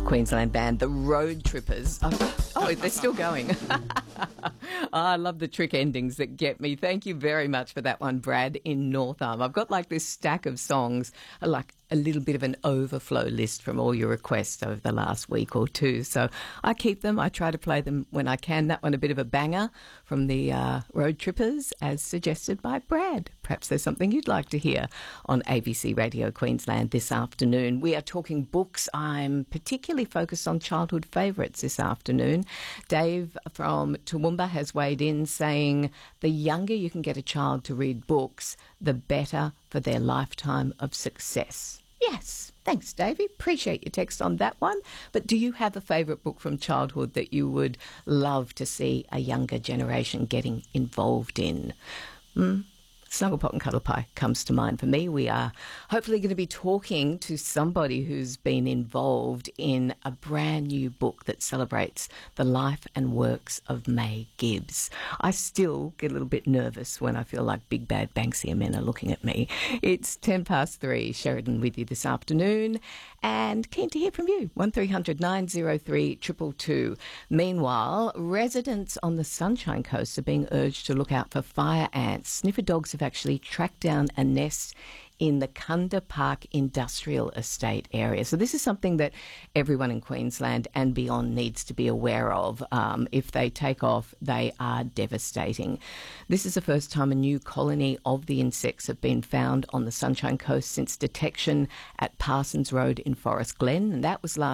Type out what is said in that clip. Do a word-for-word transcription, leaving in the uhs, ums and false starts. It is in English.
Queensland band, the Road Trippers. Oh, oh they're still going. Oh, I love the trick endings that get me. Thank you very much for that one, Brad, in North Arm. I've got like this stack of songs, like a little bit of an overflow list from all your requests over the last week or two. So I keep them. I try to play them when I can. That one, a bit of a banger from the uh, Road Trippers, as suggested by Brad. Perhaps there's something you'd like to hear on A B C Radio Queensland this afternoon. We are talking books. I'm particularly focused on childhood favourites this afternoon. Dave from Toowoomba has weighed in saying the younger you can get a child to read books, the better for their lifetime of success. Yes, thanks, Davey. Appreciate your text on that one. But do you have a favourite book from childhood that you would love to see a younger generation getting involved in? Hmm? Snugglepot and Cuddle Pie comes to mind for me. We are hopefully going to be talking to somebody who's been involved in a brand new book that celebrates the life and works of May Gibbs. I still get a little bit nervous when I feel like big bad Banksia men are looking at me. It's ten past three, Sheridan with you this afternoon, and keen to hear from you. one three hundred nine oh three two two two. Meanwhile, residents on the Sunshine Coast are being urged to look out for fire ants. Sniffer dogs have actually tracked down a nest in the Kunda Park Industrial Estate area. So this is something that everyone in Queensland and beyond needs to be aware of. Um, if they take off, they are devastating. This is the first time a new colony of the insects have been found on the Sunshine Coast since detection at Parsons Road in Forest Glen, and that was last